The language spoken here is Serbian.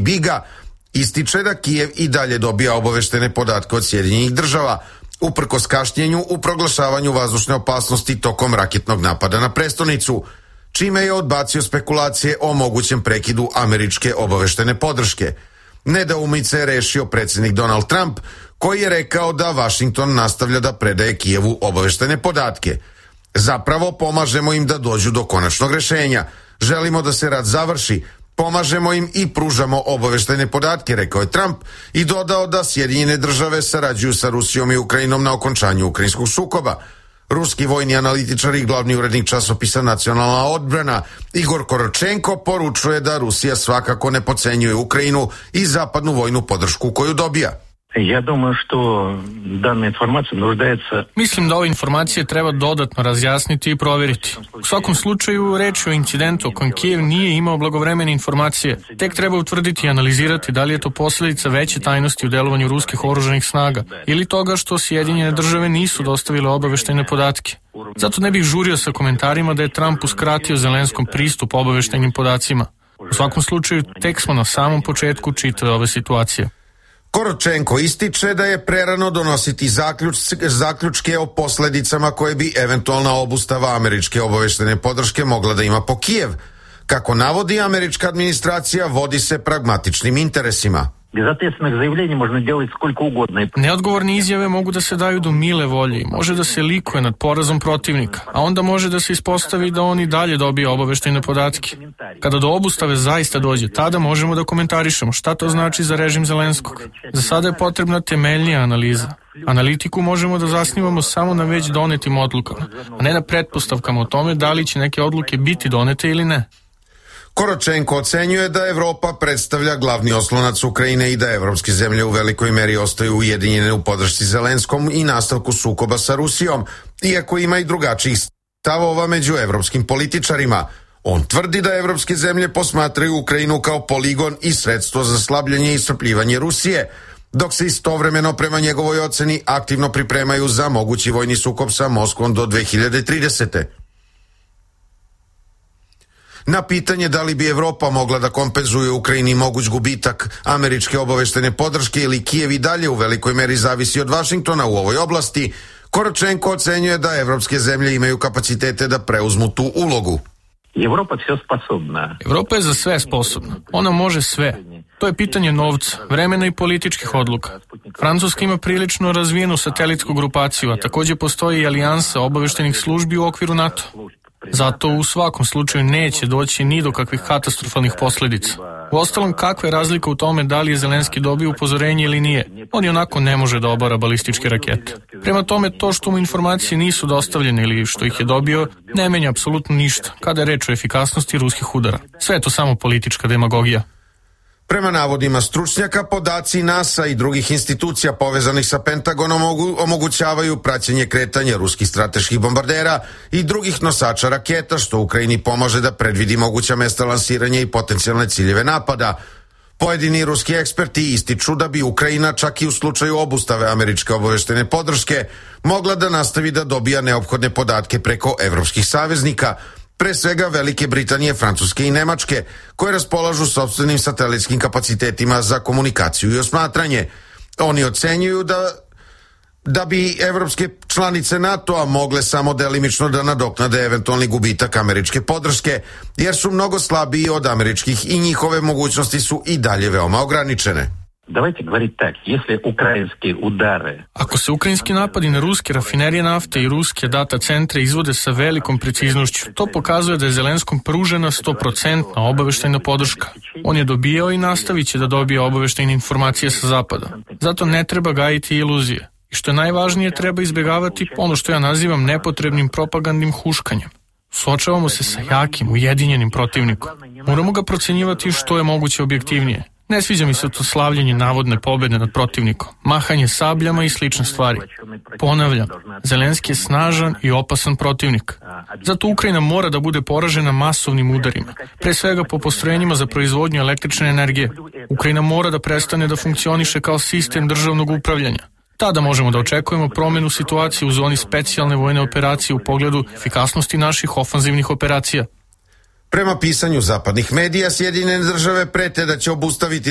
Biga ističe da Kijev i dalje dobija obaveštene podatke od Sjedinjenih država, uprkos kašnjenju u proglašavanju vazdušne opasnosti tokom raketnog napada na prestonicu, čime je odbacio spekulacije o mogućem prekidu američke obaveštene podrške. Nedoumice je rešio predsjednik Donald Trump, koji je rekao da Vašington nastavlja da predaje Kijevu obaveštene podatke. Zapravo pomažemo im da dođu do konačnog rešenja. Želimo da se rat završi. Pomažemo im i pružamo obaveštene podatke, rekao je Trump i dodao da Sjedinjene države sarađuju sa Rusijom i Ukrajinom na okončanju ukrajinskog sukoba. Ruski vojni analitičar i glavni urednik časopisa Nacionalna odbrana Igor Koročenko poručuje da Rusija svakako ne podcenjuje Ukrajinu i zapadnu vojnu podršku koju dobija. Mislim da ove informacije treba dodatno razjasniti i provjeriti. U svakom slučaju, reč je o incidentu o kojem Kijev nije imao blagovremene informacije. Tek treba utvrditi i analizirati da li je to posljedica veće tajnosti u delovanju ruskih oružanih snaga ili toga što Sjedinjene države nisu dostavile obaveštene podatke. Zato ne bih žurio sa komentarima da je Trump uskratio Zelenskom pristup obaveštenim podacima. U svakom slučaju, tek smo na samom početku čitave ove situacije. Koročenko ističe da je prerano donositi zaključke o posledicama koje bi eventualna obustava američke obaveštene podrške mogla da ima po Kijev. Kako navodi američka administracija, vodi se pragmatičnim interesima. Neodgovorne izjave mogu da se daju do mile volje i može da se likuje nad porazom protivnika, a onda može da se ispostavi da on i dalje dobije obaveštene podatke. Kada do obustave zaista dođe, tada možemo da komentarišemo šta to znači za režim Zelenskog. Za sada je potrebna temeljnija analiza. Analitiku možemo da zasnivamo samo na već donetim odlukama, a ne na pretpostavkama o tome da li će neke odluke biti donete ili ne. Koročenko ocenjuje da Evropa predstavlja glavni oslonac Ukrajine i da evropske zemlje u velikoj meri ostaju ujedinjene u podršci Zelenskom i nastavku sukoba sa Rusijom, iako ima i drugačijih stavova među evropskim političarima. On tvrdi da evropske zemlje posmatraju Ukrajinu kao poligon i sredstvo za slabljenje i iscrpljivanje Rusije, dok se istovremeno prema njegovoj oceni aktivno pripremaju za mogući vojni sukob sa Moskvom do 2030. Na pitanje da li bi Evropa mogla da kompenzuje Ukrajini moguć gubitak američke obaveštene podrške ili Kijev i dalje u velikoj meri zavisi od Vašingtona u ovoj oblasti, Koročenko ocenjuje da evropske zemlje imaju kapacitete da preuzmu tu ulogu. Evropa je za sve sposobna. Ona može sve. To je pitanje novca, vremena i političkih odluka. Francuska ima prilično razvijenu satelitsku grupaciju, a također postoji i alijansa obaveštenih službi u okviru NATO. Zato u svakom slučaju neće doći ni do kakvih katastrofalnih posljedica. Uostalom, kakva je razlika u tome da li je Zelenski dobio upozorenje ili nije? On i onako ne može da obara balističke rakete. Prema tome, to što mu informacije nisu dostavljene ili što ih je dobio, ne menja apsolutno ništa kada je reč o efikasnosti ruskih udara. Sve je to samo politička demagogija. Prema navodima stručnjaka, podaci NASA i drugih institucija povezanih sa Pentagonom omogućavaju praćenje kretanja ruskih strateških bombardera i drugih nosača raketa, što Ukrajini pomaže da predvidi moguća mesta lansiranja i potencijalne ciljeve napada. Pojedini ruski eksperti ističu da bi Ukrajina, čak i u slučaju obustave američke obaveštene podrške, mogla da nastavi da dobija neophodne podatke preko evropskih saveznika, pre svega Velike Britanije, Francuske i Nemačke, koje raspolažu sopstvenim satelitskim kapacitetima za komunikaciju i osmatranje. Oni ocenjuju da bi evropske članice NATO-a mogle samo delimično da nadoknade eventualni gubitak američke podrške, jer su mnogo slabiji od američkih i njihove mogućnosti su i dalje veoma ograničene. Ako se ukrajinski napadi na ruske rafinerije nafte i ruske data centre izvode sa velikom preciznošću, to pokazuje da je Zelenskom pružena 100% obaveštena podrška. On je dobijao i nastavit će da dobije obaveštene informacije sa zapada. Zato ne treba gajiti iluzije. I što je najvažnije, treba izbjegavati ono što ja nazivam nepotrebnim propagandnim huškanjem. Suočavamo se sa jakim, ujedinjenim protivnikom. Moramo ga procjenjivati što je moguće objektivnije. Ne sviđa mi se to slavljenje navodne pobjede nad protivnikom, mahanje sabljama i slične stvari. Ponavljam, Zelenski je snažan i opasan protivnik. Zato Ukrajina mora da bude poražena masovnim udarima, pre svega po postrojenjima za proizvodnju električne energije. Ukrajina mora da prestane da funkcioniše kao sistem državnog upravljanja. Tada možemo da očekujemo promjenu situacije u zoni specijalne vojne operacije u pogledu efikasnosti naših ofanzivnih operacija. Prema pisanju zapadnih medija, Sjedinjene države prete da će obustaviti